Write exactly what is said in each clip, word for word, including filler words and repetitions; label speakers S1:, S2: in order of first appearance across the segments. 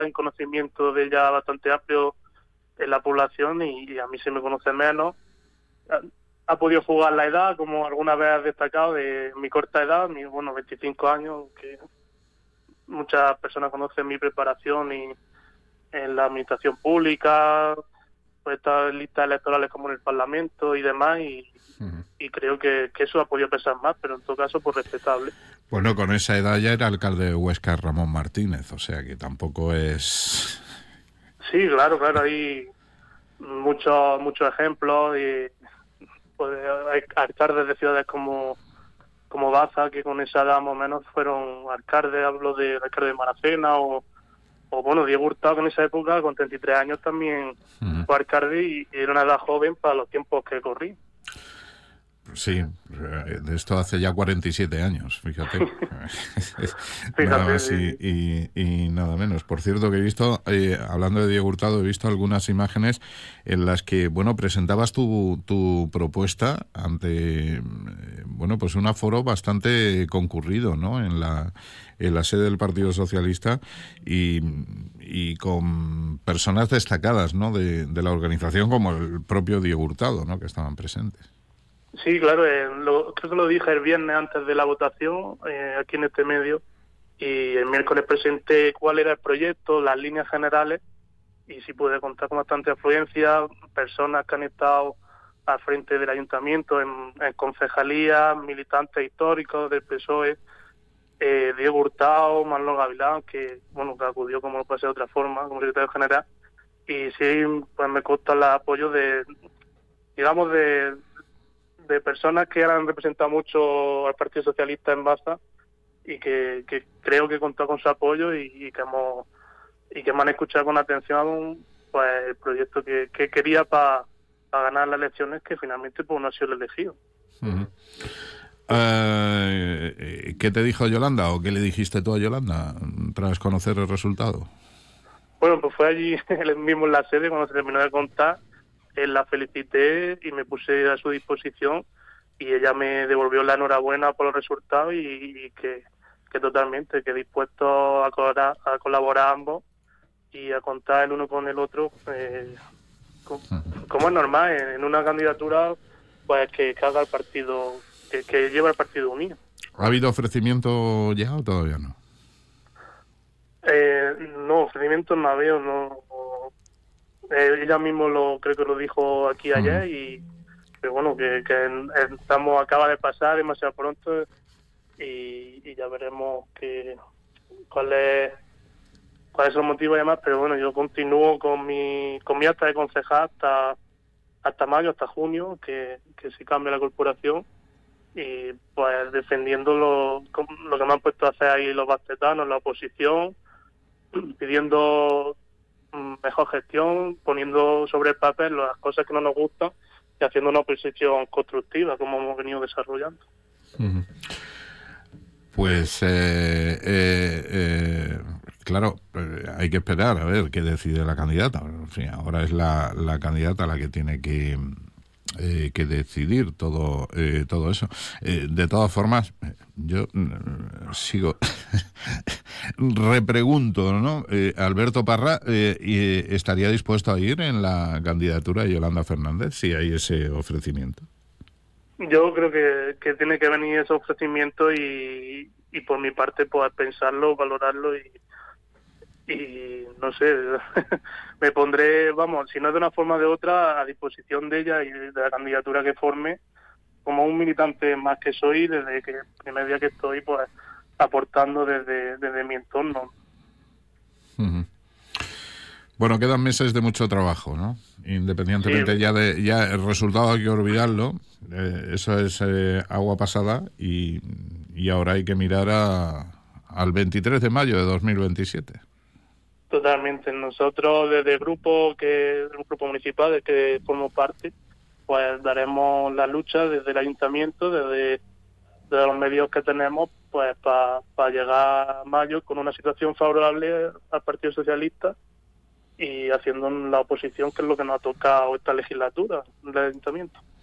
S1: un conocimiento de ella bastante amplio en la población y, y a mí se me conoce menos. Ha, ha podido jugar la edad, como alguna vez has destacado, de mi corta edad, mis bueno, veinticinco años, que muchas personas conocen mi preparación y en la administración pública, pues estas listas electorales como en el Parlamento y demás, y, uh-huh. y creo que, que eso ha podido pesar más, pero en todo caso, pues respetable.
S2: Bueno, con esa edad ya era alcalde de Huesca Ramón Martínez, o sea que tampoco es...
S1: Sí, claro, claro, hay muchos muchos ejemplos, y pues hay alcaldes de ciudades como, como Baza, que con esa edad más o menos fueron alcaldes, hablo de alcalde de Maracena, o O bueno, Diego Hurtado, que en esa época, con treinta y tres años, también uh-huh. fue alcalde y era una edad joven para los tiempos que corrí.
S2: Sí, de esto hace ya cuarenta y siete años, fíjate.
S1: fíjate
S2: nada más
S1: sí.
S2: y, y, y nada menos. Por cierto, que he visto, eh, hablando de Diego Hurtado, he visto algunas imágenes en las que, bueno, presentabas tu, tu propuesta ante, eh, bueno, pues un aforo bastante concurrido, ¿no?, en la, en la sede del Partido Socialista y, y con personas destacadas, ¿no?, de, de la organización, como el propio Diego Hurtado, ¿no?, que estaban presentes.
S1: Sí, claro, eh, lo, creo que lo dije el viernes antes de la votación, eh, aquí en este medio, y el miércoles presenté cuál era el proyecto, las líneas generales, y sí pude contar con bastante afluencia, personas que han estado al frente del ayuntamiento, en, en concejalías, militantes históricos del P S O E, eh, Diego Hurtado, Manolo Gavilán, que bueno que acudió como no puede ser de otra forma, como secretario general, y sí, pues me consta el apoyo de, digamos, de... de personas que han representado mucho al Partido Socialista en Baza y que, que creo que contó con su apoyo y, y que hemos y que me han escuchado con atención, pues el proyecto que, que quería para pa ganar las elecciones, que finalmente pues no ha sido el elegido.
S2: Uh-huh. Uh, ¿Qué te dijo Yolanda o qué le dijiste tú a Yolanda tras conocer el resultado?
S1: Bueno, pues fue allí él mismo en la sede cuando se terminó de contar. Él la felicité y me puse a su disposición y ella me devolvió la enhorabuena por los resultados y, y que, que totalmente, que dispuesto a colaborar, a colaborar ambos y a contar el uno con el otro, eh, como, como es normal en una candidatura, pues que, que haga el partido, que, que lleva el partido unido.
S2: ¿Ha habido ofrecimiento ya o todavía no?
S1: Eh, no, ofrecimiento no había, no... Eh, ella mismo lo creo que lo dijo aquí ayer, uh-huh. y que bueno que, que estamos acaba de pasar demasiado pronto y, y ya veremos que cuál es cuáles son los motivos y demás, pero bueno, yo continúo con mi con mi acta de concejal hasta hasta mayo, hasta junio, que, que si cambia la corporación, y pues defendiendo lo, lo que me han puesto a hacer ahí los bastetanos, la oposición, pidiendo mejor gestión, poniendo sobre el papel las cosas que no nos gustan y haciendo una oposición constructiva como hemos venido desarrollando.
S2: Uh-huh. Pues eh, eh, eh, claro, eh, hay que esperar a ver qué decide la candidata. En fin, ahora es la, la candidata la que tiene que eh, que decidir todo eh, todo eso. Eh, de todas formas, yo eh, sigo repregunto, ¿no? Eh, Alberto Parra eh, eh, estaría dispuesto a ir en la candidatura de Yolanda Fernández si hay ese ofrecimiento.
S1: Yo creo que, que tiene que venir ese ofrecimiento y, y por mi parte poder pensarlo, valorarlo y, y no sé, me pondré, vamos, si no de una forma o de otra, a disposición de ella y de la candidatura que forme, como un militante más que soy, desde que el primer día que estoy, pues aportando desde, desde mi entorno.
S2: Uh-huh. Bueno, quedan meses de mucho trabajo, ¿no? Independientemente sí. ya de ya el resultado hay que olvidarlo, eh, eso es eh, agua pasada y, y ahora hay que mirar a, al veintitrés de mayo de dos mil veintisiete.
S1: Totalmente. Nosotros desde el grupo, que el grupo municipal del que formo parte, pues daremos la lucha desde el ayuntamiento, desde, desde los medios que tenemos, pues para pa llegar a mayo con una situación favorable al Partido Socialista y haciendo la oposición, que es lo que nos ha tocado esta legislatura, del ayuntamiento.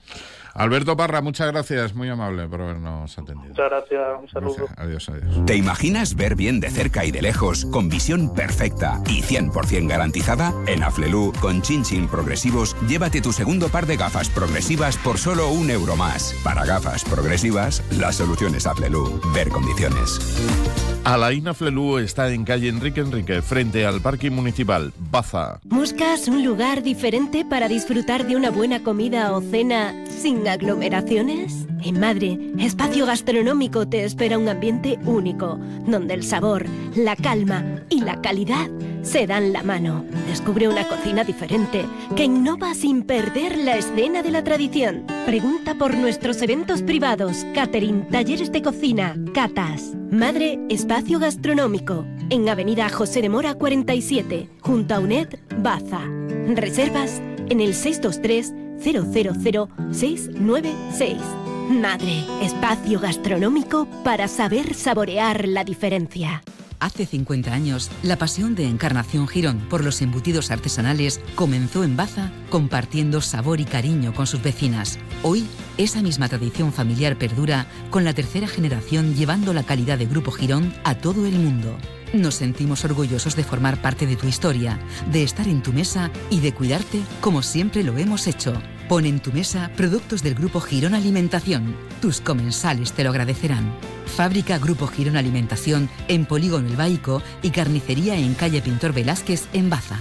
S2: Alberto Parra, muchas gracias, muy amable por habernos atendido.
S1: Muchas gracias, un saludo.
S2: Gracias. Adiós, adiós.
S3: ¿Te imaginas ver bien de cerca y de lejos, con visión perfecta y cien por ciento garantizada? En Aflelu, con Chin Chin Progresivos, llévate tu segundo par de gafas progresivas por solo un euro más. Para gafas progresivas, la solución es Aflelu. Ver condiciones.
S2: Alain Aflelu está en calle Enrique Enrique, frente al Parque Municipal, Baza.
S4: ¿Buscas un lugar diferente para disfrutar de una buena comida o cena sin aglomeraciones? En Madre, Espacio Gastronómico te espera un ambiente único, donde el sabor, la calma y la calidad se dan la mano. Descubre una cocina diferente que innova sin perder la escena de la tradición. Pregunta por nuestros eventos privados, catering, talleres de cocina, catas. Madre, Espacio Gastronómico, en Avenida José de Mora cuarenta y siete, junto a UNED, Baza. Reservas en el seis dos tres, cero cero cero, seis nueve seis. Madre, Espacio Gastronómico para saber saborear la diferencia.
S5: Hace cincuenta años, la pasión de Encarnación Girón por los embutidos artesanales comenzó en Baza, compartiendo sabor y cariño con sus vecinas. Hoy, esa misma tradición familiar perdura, con la tercera generación llevando la calidad de Grupo Girón a todo el mundo. Nos sentimos orgullosos de formar parte de tu historia, de estar en tu mesa y de cuidarte como siempre lo hemos hecho. Pon en tu mesa productos del Grupo Girón Alimentación. Tus comensales te lo agradecerán. Fábrica Grupo Girón Alimentación en Polígono El Baico y carnicería en calle Pintor Velázquez en Baza.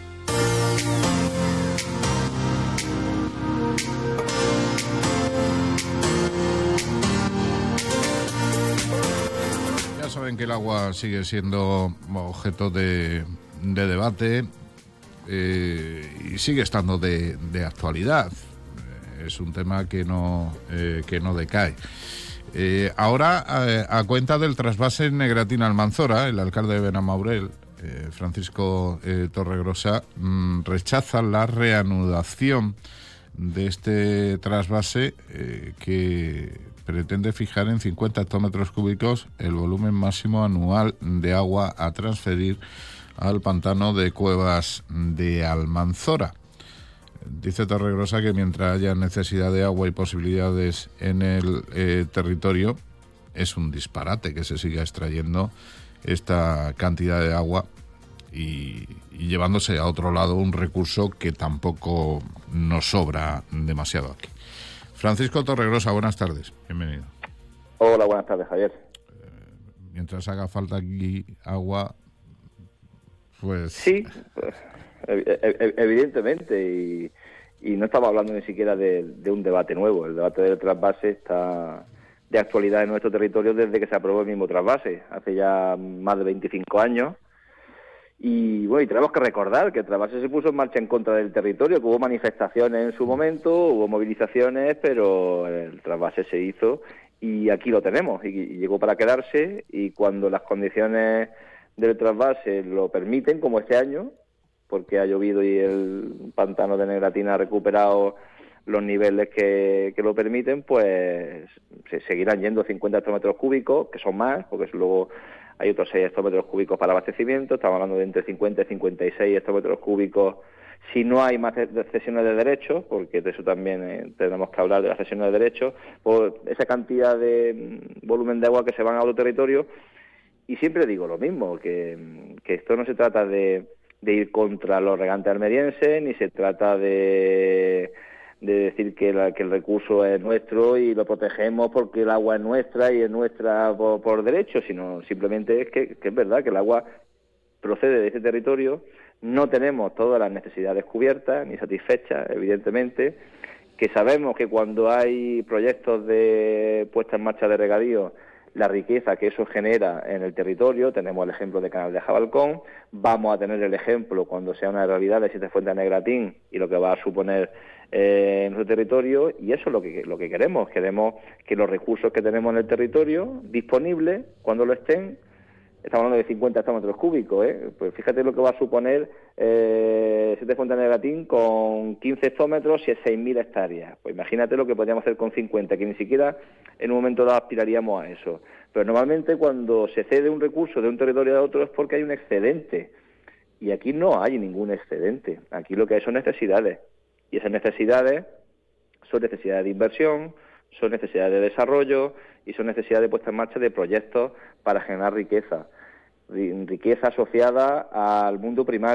S2: Ya saben que el agua sigue siendo objeto de, de debate eh, y sigue estando de, de actualidad. Es un tema que no, eh, que no decae. Eh, ahora, a, a cuenta del trasvase Negratín-Almanzora, el alcalde de Benamaurel, eh, Francisco eh, Torregrosa, mmm, rechaza la reanudación de este trasvase eh, que pretende fijar en cincuenta hectómetros cúbicos el volumen máximo anual de agua a transferir al pantano de Cuevas de Almanzora. Dice Torregrosa que mientras haya necesidad de agua y posibilidades en el eh, territorio, es un disparate que se siga extrayendo esta cantidad de agua y, y llevándose a otro lado un recurso que tampoco nos sobra demasiado aquí. Francisco Torregrosa, buenas tardes, bienvenido.
S6: Hola, buenas tardes, Javier.
S2: Eh, mientras haga falta aquí agua, pues...
S6: Sí, pues, evidentemente, y, y no estamos hablando ni siquiera de, de un debate nuevo. El debate del trasvase está de actualidad en nuestro territorio desde que se aprobó el mismo trasvase, hace ya más de veinticinco años. Y bueno, y tenemos que recordar que el trasvase se puso en marcha en contra del territorio, que hubo manifestaciones en su momento, hubo movilizaciones, pero el trasvase se hizo y aquí lo tenemos, y, y llegó para quedarse, y cuando las condiciones del trasvase lo permiten, como este año, porque ha llovido y el pantano de Negratín ha recuperado los niveles que, que lo permiten, pues se seguirán yendo cincuenta hectómetros cúbicos, que son más, porque luego hay otros seis hectómetros cúbicos para abastecimiento. Estamos hablando de entre cincuenta y cincuenta y seis hectómetros cúbicos si no hay más cesiones de derechos, porque de eso también eh, tenemos que hablar de las cesiones de derechos, por esa cantidad de volumen de agua que se van a otro territorio. Y siempre digo lo mismo, que, que esto no se trata de, de ir contra los regantes almerienses, ni se trata de, de decir que, la, que el recurso es nuestro y lo protegemos porque el agua es nuestra y es nuestra por, por derecho, sino simplemente es que, que es verdad que el agua procede de ese territorio. No tenemos todas las necesidades cubiertas ni satisfechas, evidentemente, que sabemos que cuando hay proyectos de puesta en marcha de regadío, la riqueza que eso genera en el territorio, tenemos el ejemplo de Canal de Jabalcón, vamos a tener el ejemplo cuando sea una realidad de Siete Fuentes de Negratín y lo que va a suponer eh, en nuestro territorio, y eso es lo que, lo que queremos, queremos que los recursos que tenemos en el territorio disponibles, cuando lo estén, estamos hablando de cincuenta hectómetros cúbicos, ¿eh? Pues fíjate lo que va a suponer eh, Siete Fuentes de Negratín con quince hectómetros y seis mil hectáreas. Pues imagínate lo que podríamos hacer con cincuenta, que ni siquiera en un momento dado aspiraríamos a eso. Pero normalmente cuando se cede un recurso de un territorio a otro es porque hay un excedente. Y aquí no hay ningún excedente. Aquí lo que hay son necesidades. Y esas necesidades son necesidades de inversión, son necesidades de desarrollo y son necesidades de puesta en marcha de proyectos para generar riqueza, riqueza asociada al mundo primario.